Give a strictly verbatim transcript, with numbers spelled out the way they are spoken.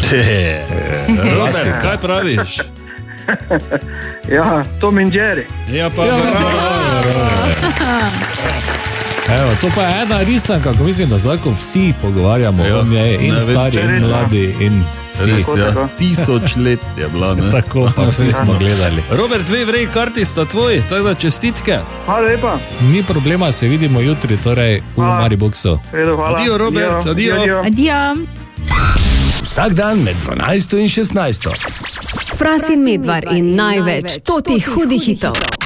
Robert, kaj praviš? Ja, Tom in Jerry. Ja, pa ja, Evo, to pa je ena risanka, ko mislim, da zdaj, ko vsi pogovarjamo ja, o njej, in ne, stari, in mladi, in vsi. Res, ja. Tisoč let je bila, ne? Tako, pa vsi smo gledali. Robert, dve vrej karti sta tvoji, tako da čestitke. Hvala lepa. Ni problema, se vidimo jutri, torej v Mariboxu. Adijo, Robert, adijo. Adijo. Vsak dan med dvanajsto in šestnajsto. Fras in Medvar in največ totih hudih hitov.